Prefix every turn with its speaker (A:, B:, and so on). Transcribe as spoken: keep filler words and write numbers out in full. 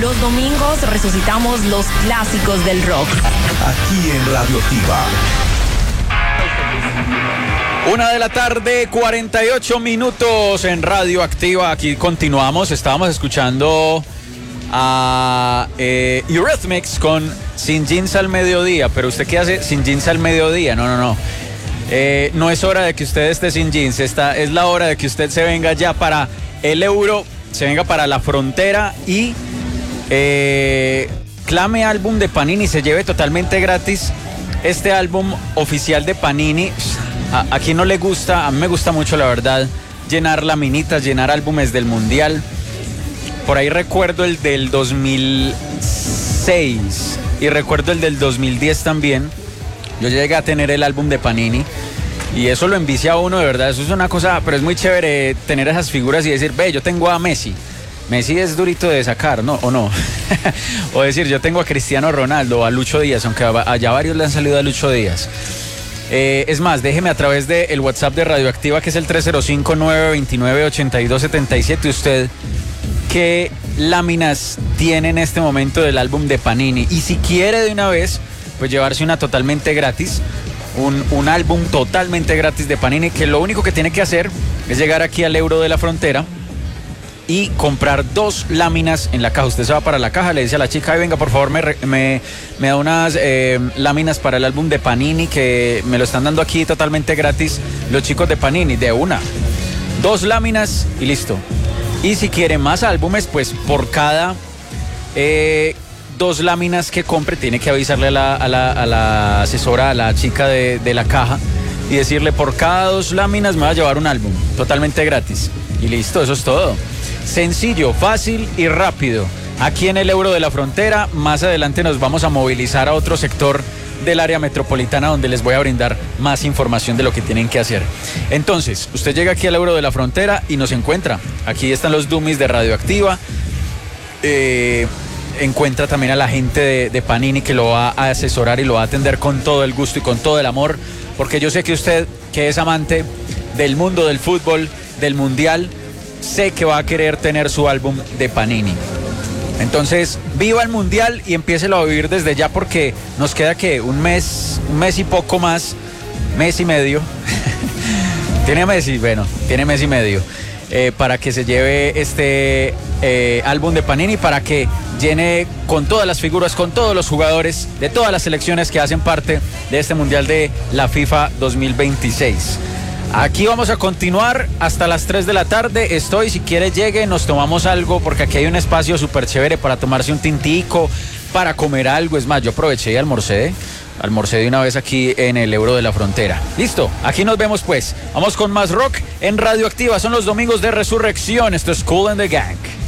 A: los domingos resucitamos los clásicos del rock.
B: Aquí en Radioactiva.
C: Una de la tarde, cuarenta y ocho minutos en Radioactiva. Aquí continuamos. Estábamos escuchando a eh, Eurythmics con Sin Jeans al Mediodía. Pero ¿usted qué hace sin jeans al mediodía? No, no, no. Eh, no es hora de que usted esté sin jeans. Esta es la hora de que usted se venga ya para el Euro, se venga para la frontera y eh, clame álbum de Panini. Se lleve totalmente gratis este álbum oficial de Panini. A, a quien no le gusta, a mí me gusta mucho, la verdad, llenar laminitas, llenar álbumes del Mundial. Por ahí recuerdo el del dos mil seis y recuerdo el del dos mil diez también. Yo llegué a tener el álbum de Panini y eso lo envicia a uno, de verdad. Eso es una cosa, pero es muy chévere tener esas figuras y decir, ve, yo tengo a Messi. Messi es durito de sacar, ¿no? ¿O no? O decir, yo tengo a Cristiano Ronaldo o a Lucho Díaz, aunque allá varios le han salido a Lucho Díaz. Eh, es más, déjeme a través del WhatsApp de Radioactiva, que es el tres cero cinco, nueve dos nueve, ocho dos siete siete, usted qué láminas tiene en este momento del álbum de Panini. Y si quiere de una vez, pues llevarse una totalmente gratis, un, un álbum totalmente gratis de Panini, que lo único que tiene que hacer es llegar aquí al Euro de la Frontera y comprar dos láminas en la caja. Usted se va para la caja, le dice a la chica, ay, venga, por favor, me, me, me da unas eh, láminas para el álbum de Panini, que me lo están dando aquí totalmente gratis los chicos de Panini, de una. Dos láminas y listo. Y si quiere más álbumes, pues por cada eh, dos láminas que compre, tiene que avisarle a la, a la, a la asesora, a la chica de, de la caja, y decirle, por cada dos láminas me va a llevar un álbum totalmente gratis. Y listo, eso es todo. Sencillo, fácil y rápido. Aquí en el Euro de la Frontera, más adelante nos vamos a movilizar a otro sector del área metropolitana donde les voy a brindar más información de lo que tienen que hacer. Entonces, usted llega aquí al Euro de la Frontera y nos encuentra. Aquí están los dummies de Radioactiva. Eh, encuentra también a la gente de, de Panini, que lo va a asesorar y lo va a atender con todo el gusto y con todo el amor, porque yo sé que usted, que es amante del mundo del fútbol, del Mundial, sé que va a querer tener su álbum de Panini. Entonces, viva el Mundial y empiécelo a vivir desde ya, porque nos queda que un mes, un mes y poco más, mes y medio. Tiene Messi, bueno, tiene mes y medio, eh, para que se lleve este eh, álbum de Panini, para que llene con todas las figuras, con todos los jugadores de todas las selecciones que hacen parte de este Mundial de la FIFA dos mil veintiséis. Aquí vamos a continuar hasta las tres de la tarde. Estoy, si quiere llegue, nos tomamos algo, porque aquí hay un espacio súper chévere para tomarse un tintico, para comer algo. Es más, yo aproveché y almorcé, almorcé de una vez aquí en el Euro de la Frontera. Listo, aquí nos vemos pues. Vamos con más rock en Radioactiva. Son los domingos de resurrección. Esto es Kool and the Gang.